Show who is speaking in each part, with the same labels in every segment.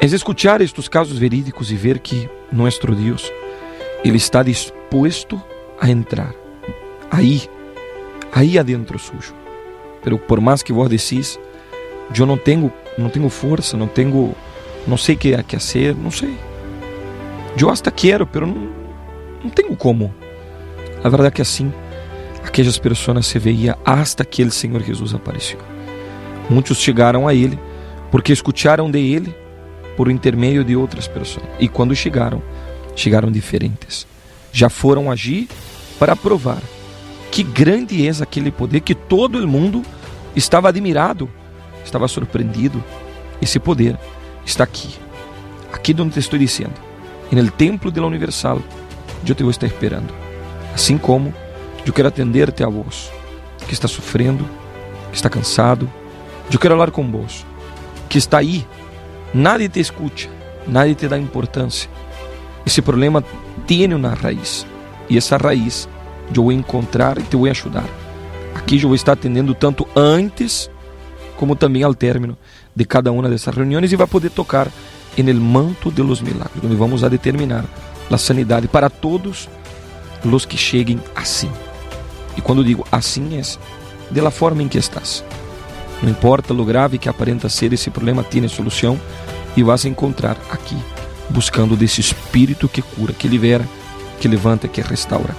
Speaker 1: Es escuchar estos casos verídicos y ver que nuestro Dios, Él está dispuesto a entrar ahí adentro suyo. Pero por más que vos decís, yo no tengo fuerza, no sé qué hacer, no sé. Yo hasta quiero, pero no tengo cómo. La verdad que así, aquellas personas se veía hasta que el Señor Jesús apareció. Muchos llegaron a Él porque escucharon de Él por intermedio de otras personas. Y cuando llegaron diferentes. Já foram agir para provar que grande é aquele poder, que todo o mundo estava admirado, estava surpreendido. Esse poder está aqui onde te estou dizendo, no templo de la Universal. Eu te vou estar esperando, assim como eu quero atender-te a vos, que está sofrendo, que está cansado. Eu quero falar com vos, que está aí, nadie te escuta, nadie te dá importância. Esse problema tem uma raiz, e essa raiz eu vou encontrar e te vou ajudar. Aqui eu vou estar atendendo tanto antes como também ao término de cada uma dessas reuniões, e vai poder tocar no manto de los milagres, onde vamos a determinar a sanidade para todos os que cheguem assim. E quando digo assim, é de la forma em que estás. Não importa lo grave que aparenta ser, esse problema tem solução, e vas a encontrar aqui, buscando desse Espírito que cura, que libera, que levanta, que restaura.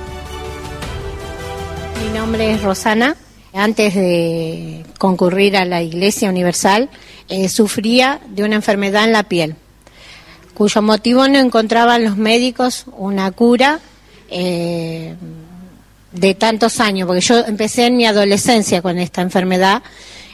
Speaker 2: Mi nombre es Rosana. Antes de concurrir a la Iglesia Universal, sufría de una enfermedad en la piel, cuyo motivo no encontraban los médicos una cura de tantos años, porque yo empecé en mi adolescencia con esta enfermedad.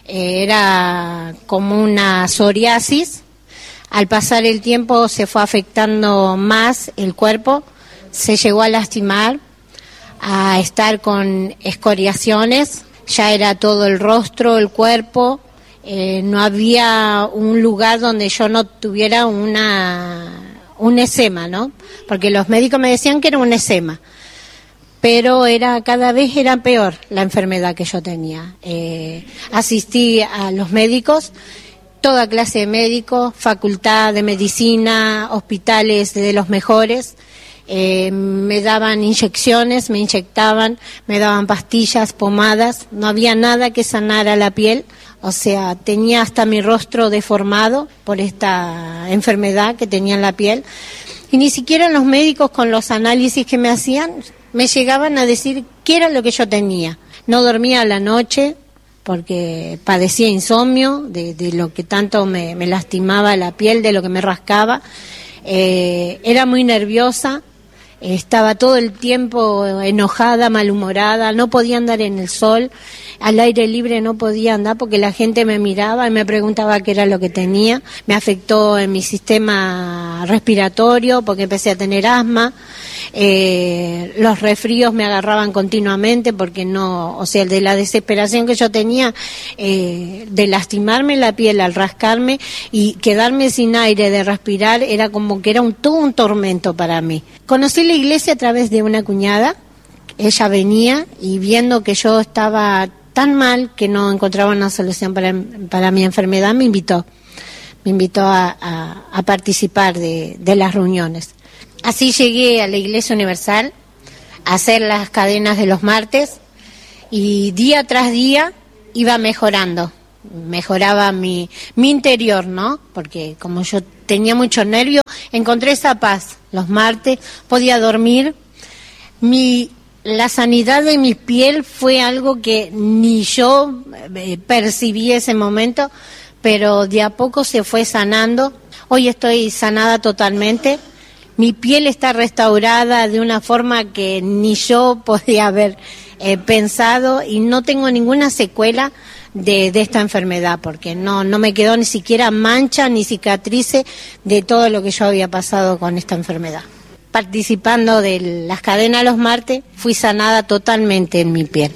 Speaker 2: Era como una psoriasis. Al pasar el tiempo se fue afectando más el cuerpo, se llegó a lastimar, a estar con escoriaciones. Ya era todo el rostro, el cuerpo, no había un lugar donde yo no tuviera un eczema, ¿no? Porque los médicos me decían que era un eczema, pero cada vez era peor la enfermedad que yo tenía. Asistí a los médicos, toda clase de médicos, facultad de medicina, hospitales de los mejores. Me daban inyecciones, me inyectaban, me daban pastillas, pomadas, no había nada que sanara la piel, o sea, tenía hasta mi rostro deformado por esta enfermedad que tenía en la piel, y ni siquiera los médicos, con los análisis que me hacían, me llegaban a decir qué era lo que yo tenía. No dormía a la noche porque padecía insomnio, de lo que tanto me lastimaba la piel, de lo que me rascaba. Era muy nerviosa. Estaba todo el tiempo enojada, malhumorada, no podía andar en el sol, al aire libre no podía andar porque la gente me miraba y me preguntaba qué era lo que tenía. Me afectó en mi sistema respiratorio porque empecé a tener asma. Los resfríos me agarraban continuamente porque no, o sea, de la desesperación que yo tenía de lastimarme la piel al rascarme y quedarme sin aire de respirar, era como que era todo un tormento para mí. Conocí la iglesia a través de una cuñada. Ella venía y viendo que yo estaba tan mal que no encontraba una solución para mi enfermedad, me invitó a participar de las reuniones. Así llegué a la Iglesia Universal a hacer las cadenas de los martes, y día tras día iba mejoraba mi interior, ¿no? Porque como yo tenía mucho nervio, encontré esa paz los martes, podía dormir. La sanidad de mi piel fue algo que ni yo percibí ese momento, pero de a poco se fue sanando. Hoy estoy sanada totalmente. Mi piel está restaurada de una forma que ni yo podía haber pensado, y no tengo ninguna secuela de esta enfermedad, porque no me quedó ni siquiera mancha ni cicatrices de todo lo que yo había pasado con esta enfermedad. Participando de las cadenas los martes, fui sanada totalmente en mi piel.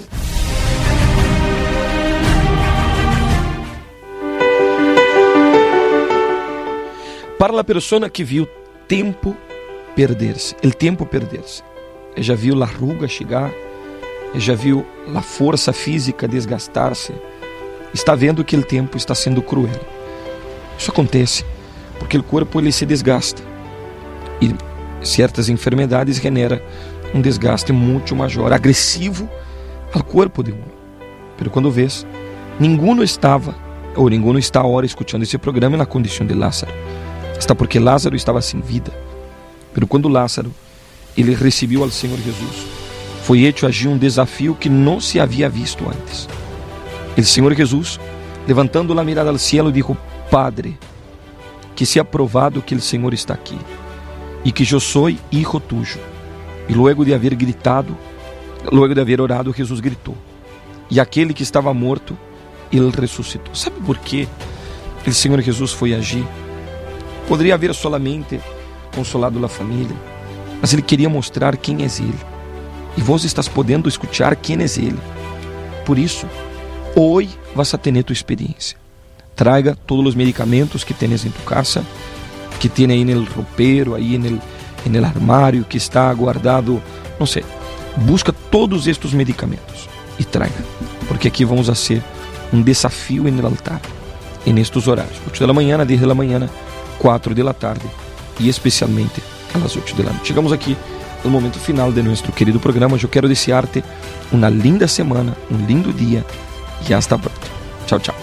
Speaker 1: Para a pessoa que viu tempo perder-se, já viu a ruga chegar, já viu a força física desgastar-se, está vendo que o tempo está sendo cruel. Isso acontece porque o corpo ele se desgasta e certas enfermidades generam desgaste muito maior, agressivo ao corpo de um. Pero quando vês, ninguno estava, ou ninguno está agora escutando esse programa na condição de Lázaro. Está porque Lázaro estava sem vida. Pero quando Lázaro, ele recebeu ao Senhor Jesus, foi hecho agir desafio que não se havia visto antes. O Senhor Jesus, levantando a mirada ao cielo, disse: Padre, que sea provado que o Senhor está aqui e que eu sou hijo tuyo. E luego de haver gritado, luego de haver orado, Jesus gritou. E aquele que estava morto, ele ressuscitou. Sabe por quê o Senhor Jesus foi agir? Poderia haver solamente consolado a família, mas ele queria mostrar quem é ele. E vos estás podendo escuchar quem é ele. Por isso, hoje vas a tener tu experiência. Traiga todos os medicamentos que tienes em tu casa, que tiene aí no ropero, aí no armário, que está guardado, não sei. Busca todos estes medicamentos e traga, porque aqui vamos a ser desafio no altar, em estes horários, 8 da manhã, 10 da manhã, 4 da tarde e especialmente às 8 da noite. Chegamos aqui no momento final de nosso querido programa. Eu quero desejar-te uma linda semana, lindo dia e hasta pronto. Tchau, tchau.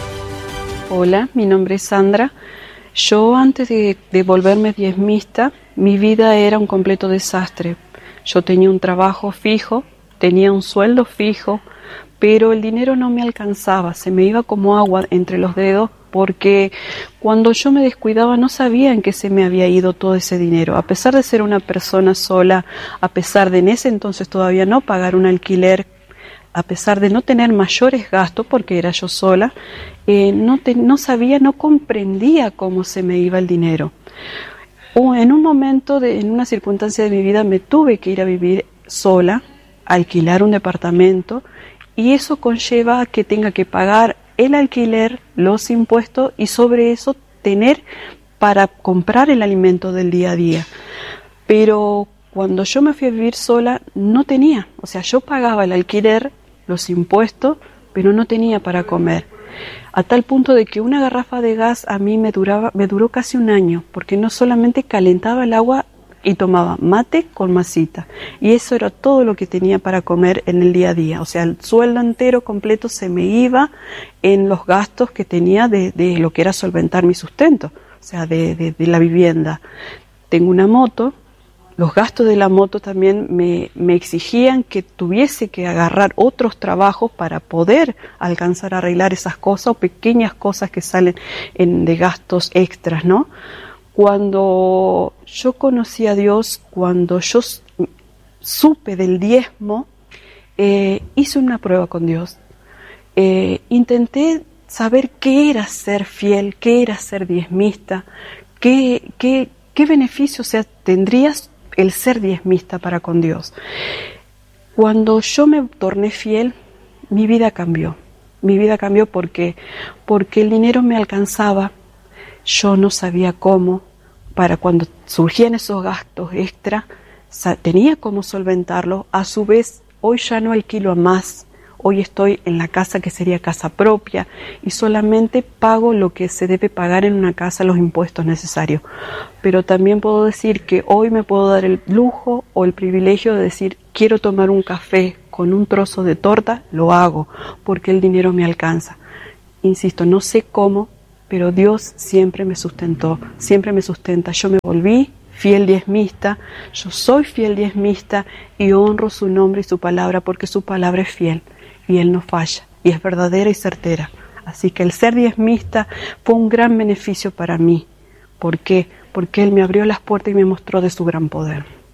Speaker 3: Hola, mi nombre es Sandra. Yo antes de volverme diezmista, mi vida era un completo desastre. Yo tenía un trabajo fijo, tenía un sueldo fijo, pero el dinero no me alcanzaba, se me iba como agua entre los dedos, porque cuando yo me descuidaba no sabía en qué se me había ido todo ese dinero. A pesar de ser una persona sola, a pesar de en ese entonces todavía no pagar un alquiler, a pesar de no tener mayores gastos porque era yo sola, no sabía, no comprendía cómo se me iba el dinero. En un momento, en una circunstancia de mi vida, me tuve que ir a vivir sola, alquilar un departamento, y eso conlleva a que tenga que pagar el alquiler, los impuestos y sobre eso tener para comprar el alimento del día a día. Pero cuando yo me fui a vivir sola no tenía, o sea, yo pagaba el alquiler, los impuestos, pero no tenía para comer. A tal punto de que una garrafa de gas a mí me duró casi un año, porque no solamente calentaba el agua y tomaba mate con masita, y eso era todo lo que tenía para comer en el día a día. O sea, el sueldo entero completo se me iba en los gastos que tenía de lo que era solventar mi sustento, o sea, de la vivienda. Tengo una moto. Los gastos de la moto también me exigían que tuviese que agarrar otros trabajos para poder alcanzar a arreglar esas cosas o pequeñas cosas que salen de gastos extras, ¿no? Cuando yo conocí a Dios, cuando yo supe del diezmo, hice una prueba con Dios. Intenté saber qué era ser fiel, qué era ser diezmista, qué beneficio, o sea, tendrías el ser diezmista para con Dios. Cuando yo me torné fiel, mi vida cambió. Mi vida cambió porque el dinero me alcanzaba, yo no sabía cómo, para cuando surgían esos gastos extra, tenía cómo solventarlo. A su vez, hoy ya no alquilo a más. Hoy estoy en la casa que sería casa propia y solamente pago lo que se debe pagar en una casa, los impuestos necesarios. Pero también puedo decir que hoy me puedo dar el lujo o el privilegio de decir, quiero tomar un café con un trozo de torta, lo hago, porque el dinero me alcanza. Insisto, no sé cómo, pero Dios siempre me sustentó, siempre me sustenta. Yo me volví fiel diezmista, yo soy fiel diezmista y honro su nombre y su palabra porque su palabra es fiel. Y Él no falla, y es verdadera y certera. Así que el ser diezmista fue un gran beneficio para mí. ¿Por qué? Porque Él me abrió las puertas y me mostró de su gran poder.